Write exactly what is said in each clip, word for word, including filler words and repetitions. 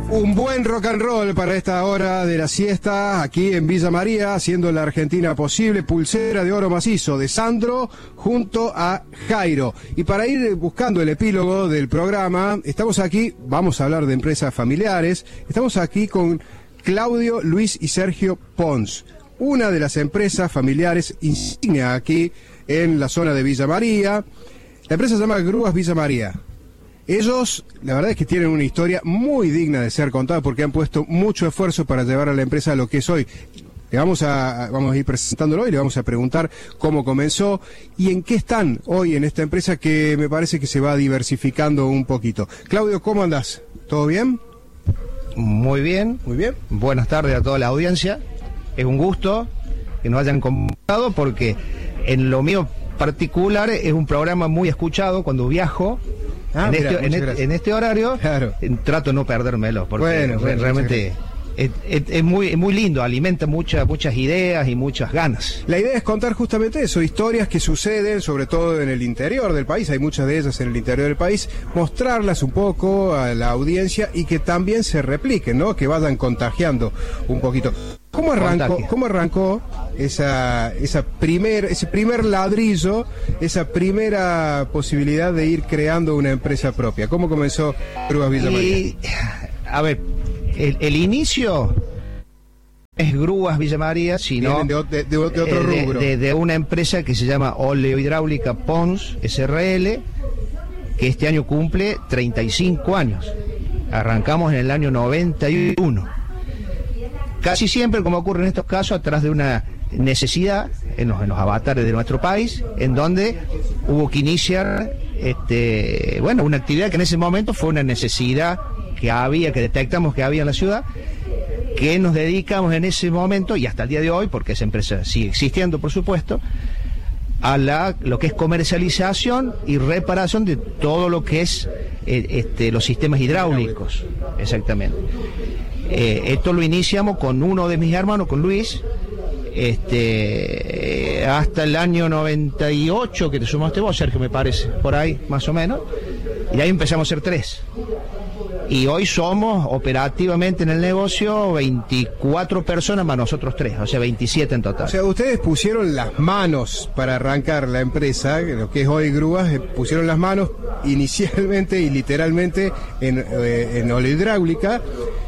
Un buen rock and roll para esta hora de la siesta aquí en Villa María, haciendo la Argentina posible. Pulsera de oro macizo de Sandro junto a Jairo. Y para ir buscando el epílogo del programa, estamos aquí, vamos a hablar de empresas familiares, estamos aquí con Claudio, Luis y Sergio Pons, una de las empresas familiares insignia aquí en la zona de Villa María. La empresa se llama Grúas Villa María. Ellos, la verdad es que tienen una historia muy digna de ser contada porque han puesto mucho esfuerzo para llevar a la empresa a lo que es hoy. Le vamos a, vamos a ir presentándolo y le vamos a preguntar cómo comenzó y en qué están hoy en esta empresa que me parece que se va diversificando un poquito. Claudio, ¿cómo andás? ¿Todo bien? Muy bien. Muy bien. Buenas tardes a toda la audiencia. Es un gusto que nos hayan convocado porque en lo mío particular es un programa muy escuchado cuando viajo. Ah, en, mira, este, en, este, en este horario claro. Trato de no perdérmelo porque bueno, bueno, realmente es, es, es muy es muy lindo, alimenta muchas muchas ideas y muchas ganas. La idea es contar justamente eso, historias que suceden sobre todo en el interior del país, hay muchas de ellas en el interior del país, mostrarlas un poco a la audiencia y que también se repliquen, ¿no? Que vayan contagiando un poquito. ¿Cómo arrancó, ¿Cómo arrancó esa, esa primer, ese primer ladrillo, esa primera posibilidad de ir creando una empresa propia? ¿Cómo comenzó Grúas Villa María? Y, a ver, el, el inicio es Grúas Villa María, sino de, de, de, de otro rubro. De, de, de una empresa que se llama Oleohidráulica Pons S R L, que este año cumple treinta y cinco años. Arrancamos en el año noventa y uno. Casi siempre, como ocurre en estos casos, atrás de una necesidad en los, en los avatares de nuestro país, en donde hubo que iniciar este, bueno, una actividad que en ese momento fue una necesidad que había, que detectamos que había en la ciudad, que nos dedicamos en ese momento, y hasta el día de hoy, porque esa empresa sigue existiendo, por supuesto, a la, lo que es comercialización y reparación de todo lo que es eh, este, los sistemas hidráulicos. Exactamente. Eh, esto lo iniciamos con uno de mis hermanos, con Luis, este, eh, hasta el año noventa y ocho, que te sumaste vos, Sergio, me parece, por ahí, más o menos, y ahí empezamos a ser tres. Y hoy somos operativamente en el negocio veinticuatro personas más nosotros tres, o sea, veintisiete en total. O sea, ustedes pusieron las manos para arrancar la empresa, lo que es hoy Grúas, eh, pusieron las manos inicialmente y literalmente en, eh, en oleohidráulica.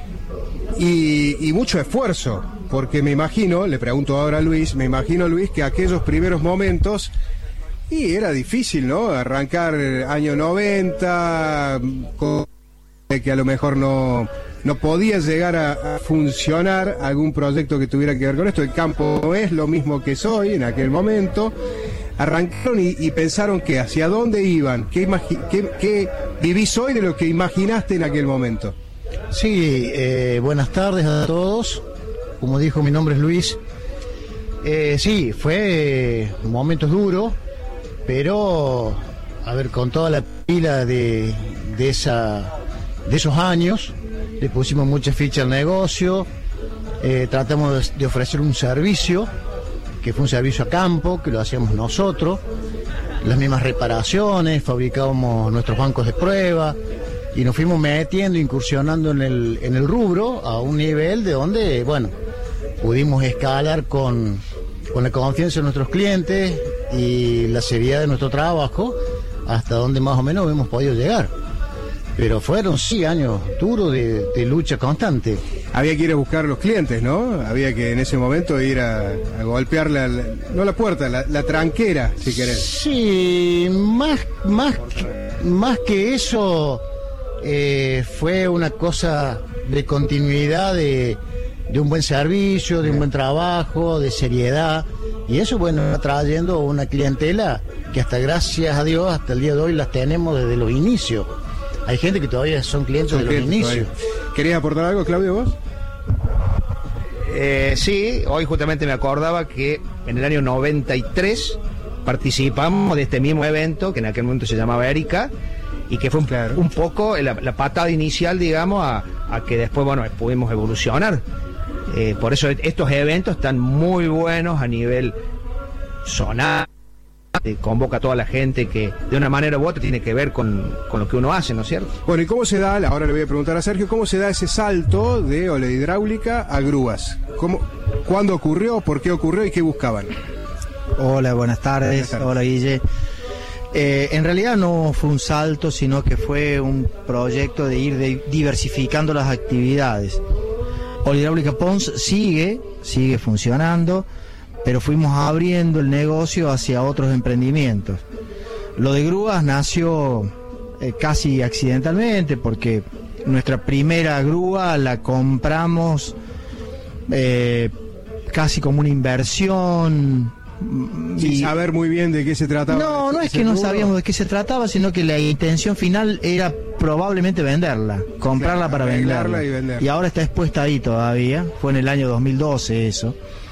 Y, y mucho esfuerzo, porque me imagino, le pregunto ahora a Luis, me imagino, Luis, que aquellos primeros momentos, y era difícil, ¿no? Arrancar año noventa, con, que a lo mejor no, no podía llegar a, a funcionar algún proyecto que tuviera que ver con esto. El campo no es lo mismo que soy en aquel momento. Arrancaron y, y pensaron que hacia dónde iban, qué, imagi- qué, qué vivís hoy de lo que imaginaste en aquel momento. Sí, eh, buenas tardes a todos. Como dijo, mi nombre es Luis. Eh, sí, fue eh, momentos duros, pero a ver, con toda la pila de, de esa de esos años, le pusimos mucha ficha al negocio. Eh, tratamos de, de ofrecer un servicio, que fue un servicio a campo, que lo hacíamos nosotros, las mismas reparaciones, fabricábamos nuestros bancos de prueba. Y nos fuimos metiendo, incursionando en el, en el rubro a un nivel de donde, bueno, pudimos escalar con, con la confianza de nuestros clientes y la seriedad de nuestro trabajo, hasta donde más o menos hemos podido llegar. Pero fueron, sí, años duros de, de lucha constante. Había que ir a buscar a los clientes, ¿no? Había que en ese momento ir a, a golpear la, la, no la puerta, la, la tranquera, si querés. Sí, más, más, más que eso... Eh, fue una cosa de continuidad, de, de un buen servicio, de un buen trabajo, de seriedad, y eso, bueno, está trayendo una clientela que hasta gracias a Dios hasta el día de hoy las tenemos desde los inicios. Hay gente que todavía son clientes son de clientes los inicios. Todavía. ¿Querías aportar algo, Claudio, vos? Eh, sí, hoy justamente me acordaba que en el año noventa y tres participamos de este mismo evento, que en aquel momento se llamaba Erika, y que fue un, claro. un poco la, la patada inicial, digamos, a, a que después, bueno, pudimos evolucionar. Eh, por eso estos eventos están muy buenos a nivel zonal, convoca a toda la gente que de una manera u otra tiene que ver con, con lo que uno hace, ¿no es cierto? Bueno, ¿y cómo se da, ahora le voy a preguntar a Sergio, cómo se da ese salto de Olehidráulica a grúas? ¿Cómo, ¿Cuándo ocurrió, por qué ocurrió y qué buscaban? Hola, buenas tardes. Buenas tardes. Hola, Guille. Eh, en realidad no fue un salto, sino que fue un proyecto de ir de, diversificando las actividades. Olehidráulica Pons sigue, sigue funcionando, pero fuimos abriendo el negocio hacia otros emprendimientos. Lo de grúas nació eh, casi accidentalmente, porque nuestra primera grúa la compramos eh, casi como una inversión. Sin y, saber muy bien de qué se trataba. No, no es que no sabíamos de qué se trataba, sino que la intención final era probablemente venderla, comprarla claro, para venderla. Y, venderla. Y ahora está expuesta ahí todavía, fue en el año dos mil doce eso.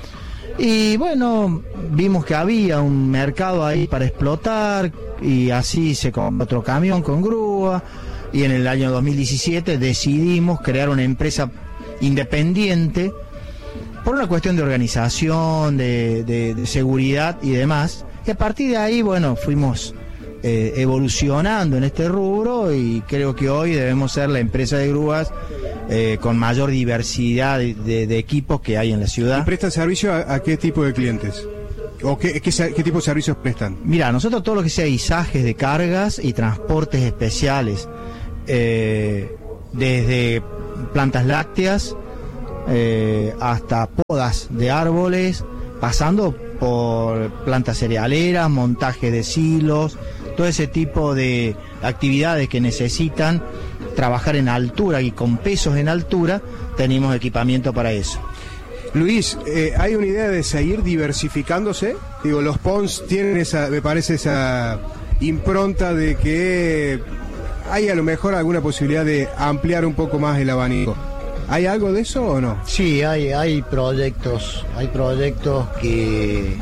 Y bueno, vimos que había un mercado ahí para explotar y así se compró otro camión con grúa y en el año dos mil diecisiete decidimos crear una empresa independiente por una cuestión de organización, de, de, de seguridad y demás. Y a partir de ahí, bueno, fuimos eh, evolucionando en este rubro y creo que hoy debemos ser la empresa de grúas eh, con mayor diversidad de, de, de equipos que hay en la ciudad. ¿Y prestan servicio a, a qué tipo de clientes? ¿O qué, qué, qué tipo de servicios prestan? Mira, nosotros todo lo que sea izajes de cargas y transportes especiales, eh, desde plantas lácteas, Eh, hasta podas de árboles, pasando por plantas cerealeras, montaje de silos, todo ese tipo de actividades que necesitan trabajar en altura y con pesos en altura, tenemos equipamiento para eso. Luis, eh, ¿hay una idea de seguir diversificándose? Digo, los Pons tienen esa, me parece, esa impronta de que hay a lo mejor alguna posibilidad de ampliar un poco más el abanico. ¿Hay algo de eso o no? Sí, hay, hay proyectos, hay proyectos que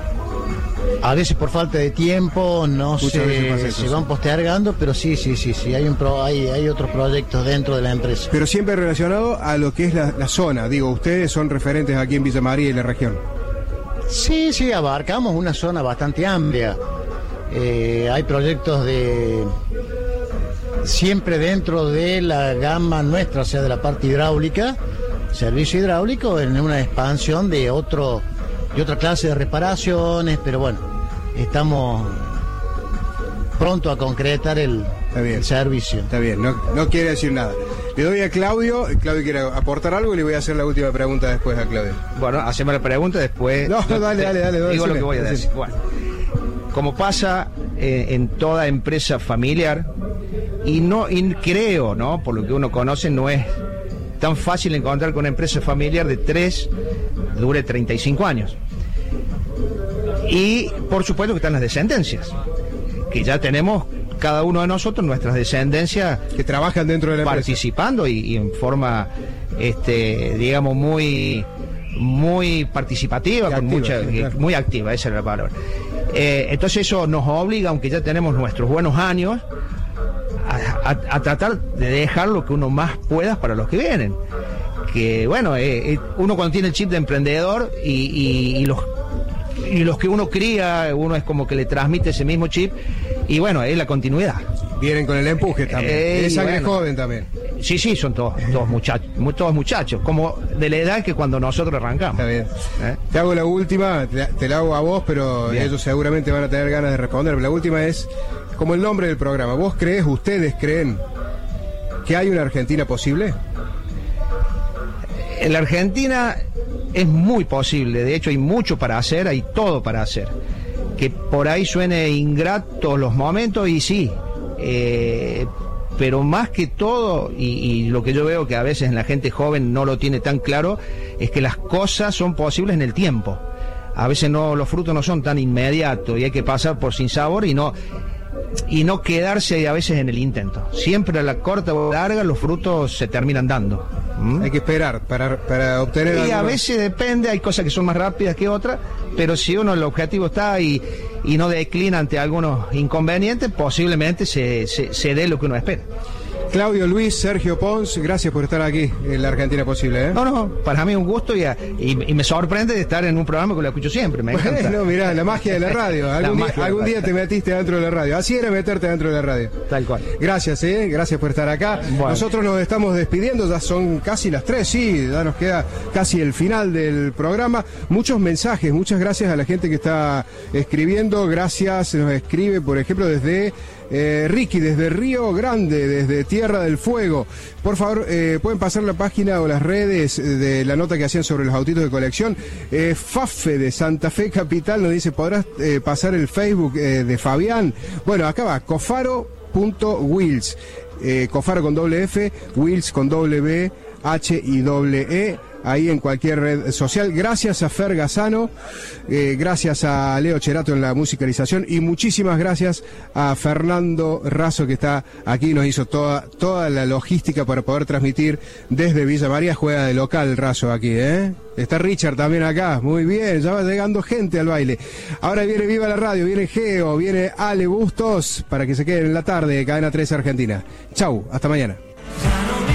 a veces por falta de tiempo no se, eso, se van postergando, pero sí, sí, sí, sí, hay un pro, hay, hay otros proyectos dentro de la empresa. Pero siempre relacionado a lo que es la, la zona, digo, ustedes son referentes aquí en Villa María y la región. Sí, sí, abarcamos una zona bastante amplia. Eh, hay proyectos de... siempre dentro de la gama nuestra, o sea, de la parte hidráulica, servicio hidráulico, en una expansión de otro de otra clase de reparaciones, pero bueno, estamos pronto a concretar el, el servicio. Está bien, no, no quiere decir nada. Le doy a Claudio, Claudio quiere aportar algo y le voy a hacer la última pregunta después a Claudio. Bueno, haceme la pregunta después. No, no dale, dale, dale, dale. Digo decime, lo que voy a decir. decime. Bueno, como pasa eh, en toda empresa familiar, y no y creo, ¿no? Por lo que uno conoce, no es tan fácil encontrar que una empresa familiar de tres dure treinta y cinco años. Y por supuesto que están las descendencias, que ya tenemos cada uno de nosotros nuestras descendencias que trabajan dentro de la participando y, y en forma, este, digamos, muy muy participativa, con activa, mucha, sí, claro. Muy activa, esa es la palabra. Eh, entonces eso nos obliga, aunque ya tenemos nuestros buenos años, a, a, a tratar de dejar lo que uno más pueda para los que vienen. Que bueno, eh, eh, uno cuando tiene el chip de emprendedor y, y, y los y los que uno cría, uno es como que le transmite ese mismo chip y bueno, es la continuidad. Vienen con el empuje también. Eh, es sangre bueno, joven también. Sí, sí, son todos, todos muchachos, todos muchachos, como de la edad que cuando nosotros arrancamos. Está bien. ¿Eh? Te hago la última, te, te la hago a vos, pero bien. Ellos seguramente van a tener ganas de responder. La última es, como el nombre del programa, ¿vos crees, ustedes creen que hay una Argentina posible? En la Argentina es muy posible, de hecho hay mucho para hacer, hay todo para hacer. Que por ahí suene ingrato los momentos y sí, eh, pero más que todo, y, y lo que yo veo que a veces en la gente joven no lo tiene tan claro, es que las cosas son posibles en el tiempo. A veces no, los frutos no son tan inmediatos y hay que pasar por sinsabor y no... y no quedarse a veces en el intento. Siempre a la corta o larga los frutos se terminan dando. ¿Mm? Hay que esperar para, para obtener... Y alguna... a veces depende, hay cosas que son más rápidas que otras, pero si uno el objetivo está y, y no declina ante algunos inconvenientes, posiblemente se, se, se dé lo que uno espera. Claudio, Luis, Sergio Pons, gracias por estar aquí en La Argentina Posible, ¿eh? No, no, para mí un gusto y, y, y me sorprende de estar en un programa que lo escucho siempre, me encanta. Bueno, mirá, la magia de la radio. Algún, día, algún radio. día te metiste dentro de la radio. Así era meterte dentro de la radio. Tal cual. Gracias, ¿eh? Gracias por estar acá. Bueno. Nosotros nos estamos despidiendo, ya son casi las tres, sí, ya nos queda casi el final del programa. Muchos mensajes, muchas gracias a la gente que está escribiendo. Gracias, nos escribe, por ejemplo, desde... Eh, Ricky, desde Río Grande, desde Tierra del Fuego. Por favor, eh, pueden pasar la página o las redes de la nota que hacían sobre los autitos de colección. Eh, Fafe de Santa Fe Capital nos dice, ¿podrás eh, pasar el Facebook eh, de Fabián? Bueno, acá va, cofaro punto wheels. Eh, Cofaro con doble F, Wheels con doble B, H y doble E. Ahí en cualquier red social. Gracias a Fer Gazzano, eh, gracias a Leo Cherato en la musicalización y muchísimas gracias a Fernando Razo que está aquí, nos hizo toda toda la logística para poder transmitir desde Villa María. Juega de local Razo aquí, ¿eh? Está Richard también acá, muy bien, ya va llegando gente al baile. Ahora viene Viva la Radio, viene Geo, viene Ale Bustos para que se queden en la tarde de Cadena tres Argentina. Chau, hasta mañana.